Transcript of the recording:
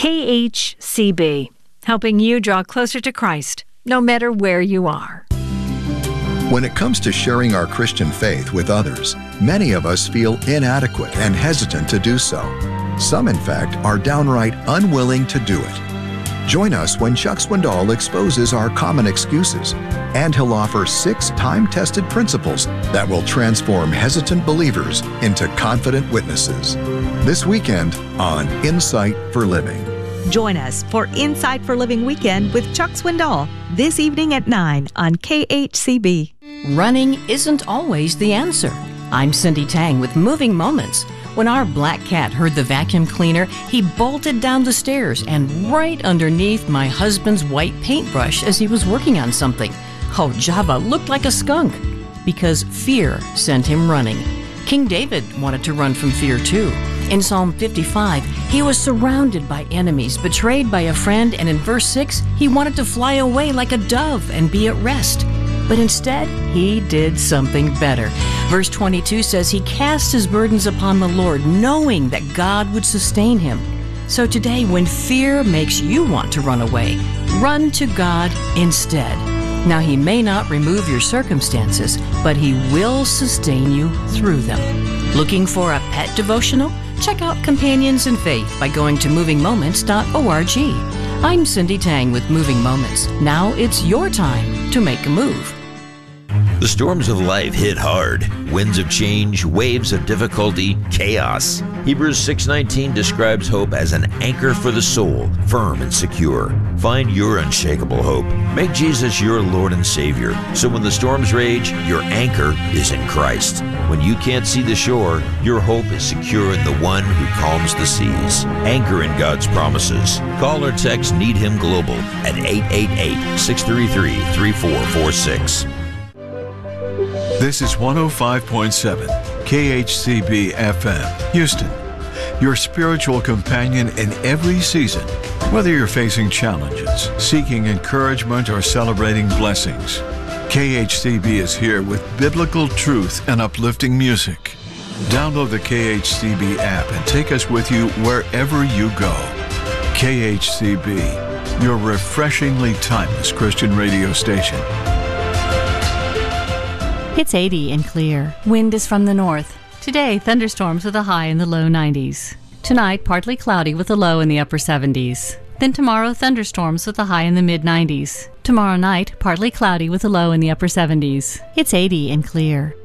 KHCB, helping you draw closer to Christ, no matter where you are. When it comes to sharing our Christian faith with others, many of us feel inadequate and hesitant to do so. Some, in fact, are downright unwilling to do it. Join us when Chuck Swindoll exposes our common excuses, and he'll offer 6 time-tested principles that will transform hesitant believers into confident witnesses. This weekend on Insight for Living. Join us for Insight for Living Weekend with Chuck Swindoll this evening at 9 on KHCB. Running isn't always the answer. I'm Cindy Tang with Moving Moments. When our black cat heard the vacuum cleaner, he bolted down the stairs and right underneath my husband's white paintbrush as he was working on something. Oh, Java looked like a skunk because fear sent him running. King David wanted to run from fear too. In Psalm 55, he was surrounded by enemies, betrayed by a friend, and in verse 6, he wanted to fly away like a dove and be at rest. But instead, he did something better. Verse 22 says he cast his burdens upon the Lord, knowing that God would sustain him. So today, when fear makes you want to run away, run to God instead. Now, he may not remove your circumstances, but he will sustain you through them. Looking for a pet devotional? Check out Companions in Faith by going to movingmoments.org. I'm Cindy Tang with Moving Moments. Now it's your time to make a move. The storms of life hit hard. Winds of change, waves of difficulty, chaos. Hebrews 6:19 describes hope as an anchor for the soul, firm and secure. Find your unshakable hope. Make Jesus your Lord and Savior, so when the storms rage, your anchor is in Christ. When you can't see the shore, your hope is secure in the one who calms the seas. Anchor in God's promises. Call or text Need Him Global at 888-633-3446. This is 105.7 KHCB FM, Houston, your spiritual companion in every season. Whether you're facing challenges, seeking encouragement, or celebrating blessings, KHCB is here with biblical truth and uplifting music. Download the KHCB app and take us with you wherever you go. KHCB, your refreshingly timeless Christian radio station. It's 80 and clear. Wind is from the north. Today, thunderstorms with a high in the low 90s. Tonight, partly cloudy with a low in the upper 70s. Then tomorrow, thunderstorms with a high in the mid-90s. Tomorrow night, partly cloudy with a low in the upper 70s. It's 80 and clear.